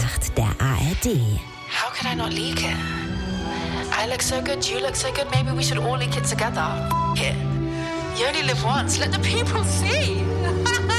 Nacht der ARD. How could I not leak it? I look so good, you look so good, maybe we should all leak it together. F*** it. You only live once, let the people see.